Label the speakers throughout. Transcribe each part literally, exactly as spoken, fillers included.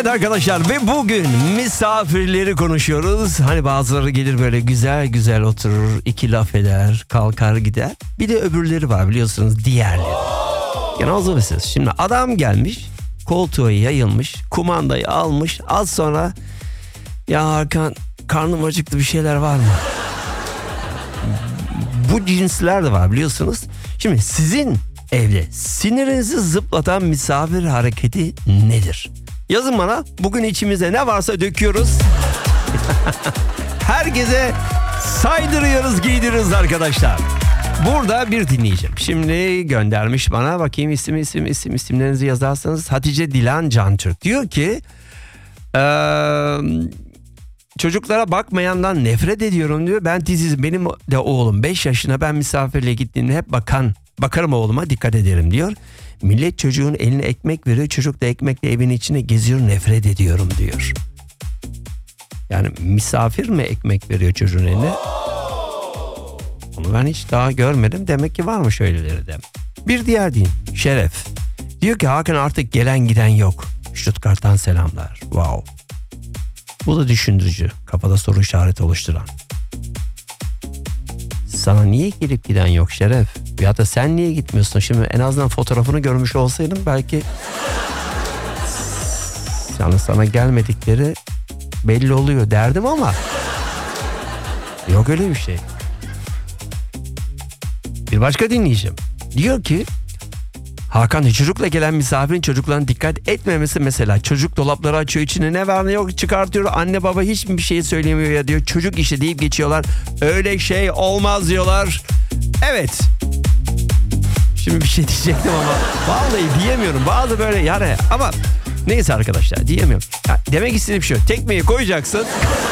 Speaker 1: Evet arkadaşlar, ve bugün misafirleri konuşuyoruz. Hani bazıları gelir böyle güzel güzel oturur, iki laf eder, kalkar gider. Bir de öbürleri var, biliyorsunuz, diğerleri. Yani o siz. Şimdi adam gelmiş, koltuğa yayılmış, kumandayı almış. Az sonra ya Hakan, karnım acıktı, bir şeyler var mı? Bu cinsler de var, biliyorsunuz. Şimdi sizin evde sinirinizi zıplatan misafir hareketi nedir? Yazın bana. Bugün içimizde ne varsa döküyoruz. Herkese saydırıyoruz, giydiriyoruz arkadaşlar. Burada bir dinleyeceğim. Şimdi göndermiş bana. Bakayım isim isim isim isimlerinizi yazarsanız. Hatice Dilan Cantürk diyor ki ee, çocuklara bakmayandan nefret ediyorum diyor. Ben tizizim. Benim de oğlum beş yaşına, ben misafirliğe gittiğimde hep bakan bakarım oğluma, dikkat ederim diyor. Millet çocuğun eline ekmek veriyor. Çocuk da ekmekle evin içine geziyor. Nefret ediyorum diyor. Yani misafir mi ekmek veriyor çocuğun eline? Onu ben hiç daha görmedim. Demek ki varmış öyleleri de. Bir diğer din, Şeref. Diyor ki Hakan, artık gelen giden yok. Stuttgart'tan selamlar. Wow. Bu da düşündürücü. Kafada soru işareti oluşturan. Sana niye gelip giden yok Şeref? Ya da sen niye gitmiyorsun? Şimdi en azından fotoğrafını görmüş olsaydım belki yani sana gelmedikleri belli oluyor derdim ama yok öyle bir şey. Bir başka dinleyeceğim. Diyor ki Hakan, çocukla gelen misafirin çocuklarına dikkat etmemesi mesela. Çocuk dolapları açıyor, içine ne var ne yok çıkartıyor. Anne baba hiçbir şey söylemiyor ya diyor. Çocuk işi deyip geçiyorlar. Öyle şey olmaz diyorlar. Evet. Şimdi bir şey diyecektim ama vallahi diyemiyorum. Bazı böyle yani ama neyse arkadaşlar, diyemiyorum. Ya, demek istediğim şu. Tekmeyi koyacaksın.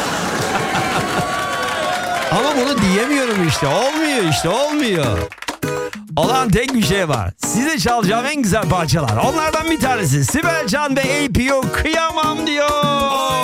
Speaker 1: Ama bunu diyemiyorum işte. Olmuyor işte, olmuyor. Olan tek bir şey var. Size çalacağım en güzel parçalar. Onlardan bir tanesi Sibel Can ve A P O Kıyamam diyor.